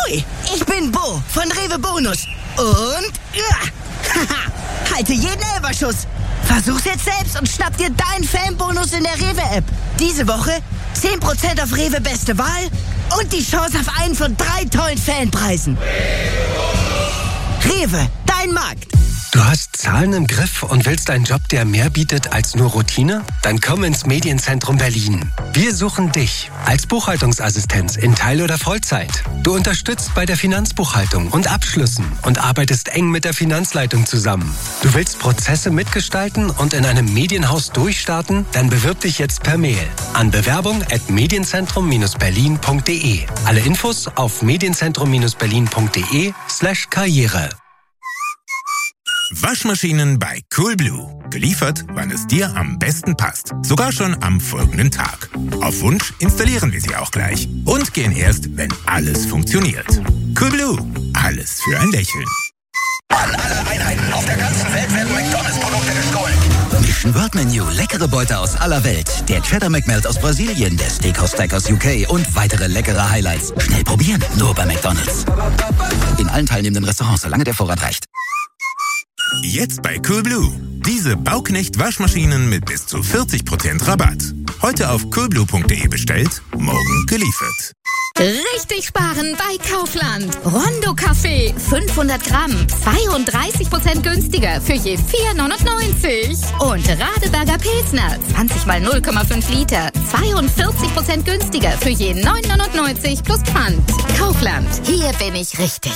Ahoi, ich bin Bo von Rewe Bonus. Und halte jeden Elberschuss. Versuch's jetzt selbst und schnapp dir deinen Fanbonus in der Rewe-App. Diese Woche 10% auf Rewe Beste Wahl und die Chance auf einen von 3 tollen Fanpreisen. Rewe, dein Markt. Du hast Zahlen im Griff und willst einen Job, der mehr bietet als nur Routine? Dann komm ins Medienzentrum Berlin. Wir suchen dich als Buchhaltungsassistenz in Teil- oder Vollzeit. Du unterstützt bei der Finanzbuchhaltung und Abschlüssen und arbeitest eng mit der Finanzleitung zusammen. Du willst Prozesse mitgestalten und in einem Medienhaus durchstarten? Dann bewirb dich jetzt per Mail an bewerbung@medienzentrum-berlin.de. Alle Infos auf medienzentrum-berlin.de/Karriere. Waschmaschinen bei Coolblue. Geliefert, wann es dir am besten passt. Sogar schon am folgenden Tag. Auf Wunsch installieren wir sie auch gleich. Und gehen erst, wenn alles funktioniert. Coolblue. Alles für ein Lächeln. An alle Einheiten auf der ganzen Welt werden McDonalds-Produkte gestohlen. Mission World Menu. Leckere Beute aus aller Welt. Der Cheddar McMelt aus Brasilien, der Steakhouse Stack aus UK und weitere leckere Highlights. Schnell probieren, nur bei McDonalds. In allen teilnehmenden Restaurants, solange der Vorrat reicht. Jetzt bei Coolblue. Diese Bauknecht-Waschmaschinen mit bis zu 40% Rabatt. Heute auf coolblue.de bestellt, morgen geliefert. Richtig sparen bei Kaufland. Rondo Kaffee, 500 Gramm, 32% günstiger für je 4,99. Und Radeberger Pilsner, 20 mal 0,5 Liter, 42% günstiger für je 9,99 plus Pfand. Kaufland, hier bin ich richtig.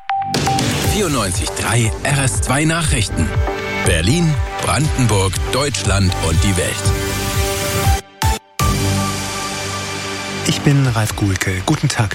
94.3 RS2 Nachrichten. Berlin, Brandenburg, Deutschland und die Welt. Ich bin Ralf Guhlke. Guten Tag.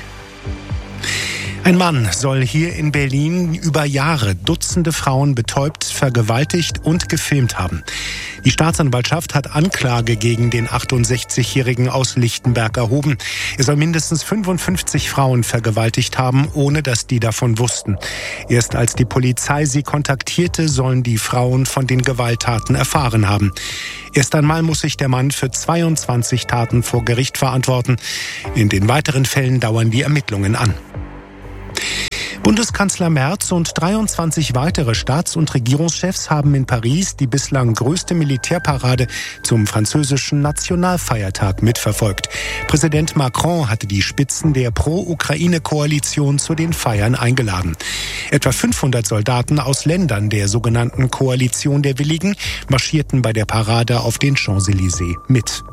Ein Mann soll hier in Berlin über Jahre Dutzende Frauen betäubt, vergewaltigt und gefilmt haben. Die Staatsanwaltschaft hat Anklage gegen den 68-Jährigen aus Lichtenberg erhoben. Er soll mindestens 55 Frauen vergewaltigt haben, ohne dass die davon wussten. Erst als die Polizei sie kontaktierte, sollen die Frauen von den Gewalttaten erfahren haben. Erst einmal muss sich der Mann für 22 Taten vor Gericht verantworten. In den weiteren Fällen dauern die Ermittlungen an. Bundeskanzler Merz und 23 weitere Staats- und Regierungschefs haben in Paris die bislang größte Militärparade zum französischen Nationalfeiertag mitverfolgt. Präsident Macron hatte die Spitzen der Pro-Ukraine-Koalition zu den Feiern eingeladen. Etwa 500 Soldaten aus Ländern der sogenannten Koalition der Willigen marschierten bei der Parade auf den Champs-Élysées mit.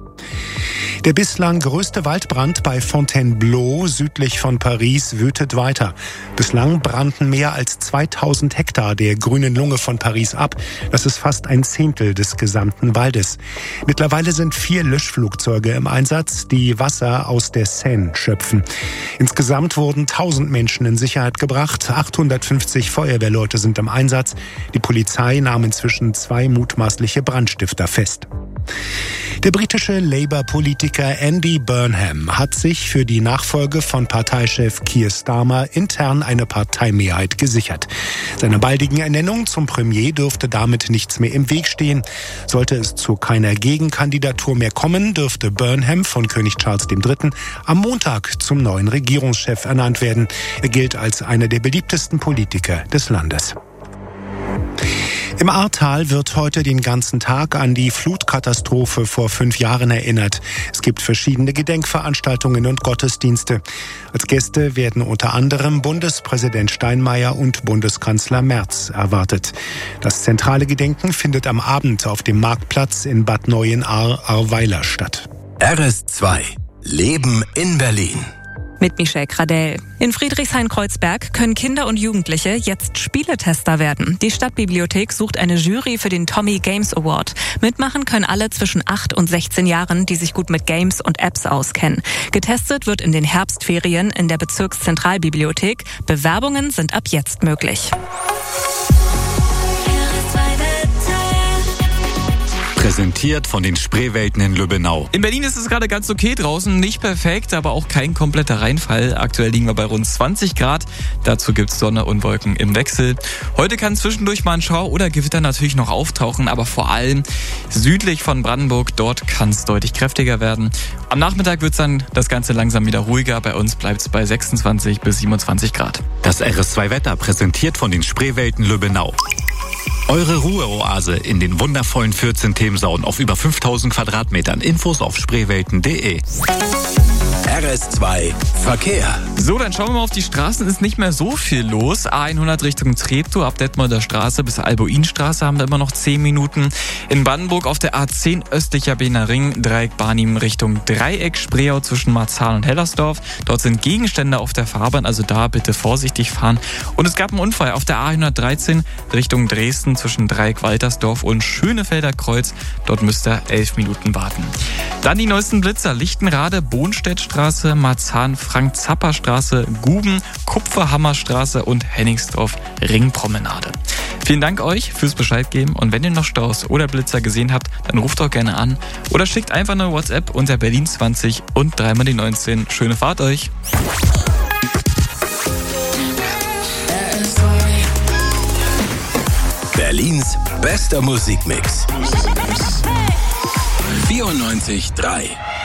Der bislang größte Waldbrand bei Fontainebleau südlich von Paris wütet weiter. Bislang brannten mehr als 2000 Hektar der grünen Lunge von Paris ab. Das ist fast ein Zehntel des gesamten Waldes. Mittlerweile sind 4 Löschflugzeuge im Einsatz, die Wasser aus der Seine schöpfen. Insgesamt wurden 1000 Menschen in Sicherheit gebracht. 850 Feuerwehrleute sind im Einsatz. Die Polizei nahm inzwischen 2 mutmaßliche Brandstifter fest. Der britische Labour-Politiker Andy Burnham hat sich für die Nachfolge von Parteichef Keir Starmer intern eine Parteimehrheit gesichert. Seiner baldigen Ernennung zum Premier dürfte damit nichts mehr im Weg stehen. Sollte es zu keiner Gegenkandidatur mehr kommen, dürfte Burnham von König Charles III. Am Montag zum neuen Regierungschef ernannt werden. Er gilt als einer der beliebtesten Politiker des Landes. Im Ahrtal wird heute den ganzen Tag an die Flutkatastrophe vor 5 Jahren erinnert. Es gibt verschiedene Gedenkveranstaltungen und Gottesdienste. Als Gäste werden unter anderem Bundespräsident Steinmeier und Bundeskanzler Merz erwartet. Das zentrale Gedenken findet am Abend auf dem Marktplatz in Bad Neuenahr-Ahrweiler statt. RS2 Leben in Berlin. Mit Michelle Gradell. In Friedrichshain-Kreuzberg können Kinder und Jugendliche jetzt Spieletester werden. Die Stadtbibliothek sucht eine Jury für den Tommy Games Award. Mitmachen können alle zwischen 8 und 16 Jahren, die sich gut mit Games und Apps auskennen. Getestet wird in den Herbstferien in der Bezirkszentralbibliothek. Bewerbungen sind ab jetzt möglich. Präsentiert von den Spreewelten in Lübbenau. In Berlin ist es gerade ganz okay draußen, nicht perfekt, aber auch kein kompletter Reinfall. Aktuell liegen wir bei rund 20 Grad. Dazu gibt's Sonne und Wolken im Wechsel. Heute kann zwischendurch mal ein Schauer oder Gewitter natürlich noch auftauchen, aber vor allem südlich von Brandenburg, dort kann es deutlich kräftiger werden. Am Nachmittag wird's dann das Ganze langsam wieder ruhiger. Bei uns bleibt's bei 26 bis 27 Grad. Das RS2-Wetter präsentiert von den Spreewelten Lübbenau. Eure Ruheoase in den wundervollen 14 Themensauen auf über 5000 Quadratmetern. Infos auf spreewelten.de. RS2 Verkehr. So, dann schauen wir mal auf die Straßen. Ist nicht mehr so viel los. A100 Richtung Treptow, ab Detmolder Straße bis Albuinstraße haben wir immer noch 10 Minuten. In Brandenburg auf der A10 östlicher Berliner Ring, Dreieck Barnim Richtung Dreieck, Spreeau zwischen Marzahn und Hellersdorf. Dort sind Gegenstände auf der Fahrbahn, also da bitte vorsichtig fahren. Und es gab einen Unfall auf der A113 Richtung Dresden zwischen Dreieck Waltersdorf und Schönefelder Kreuz. Dort müsst ihr 11 Minuten warten. Dann die neuesten Blitzer. Lichtenrade, Bohnstädtstraße, Marzahn, Frank-Zappa-Straße, Guben, Kupferhammerstraße und Hennigsdorf Ringpromenade. Vielen Dank euch fürs Bescheid geben und wenn ihr noch Staus oder Blitzer gesehen habt, dann ruft doch gerne an oder schickt einfach eine WhatsApp unter Berlin 20 und 3 die 19. Schöne Fahrt euch! Berlins bester Musikmix. 94.3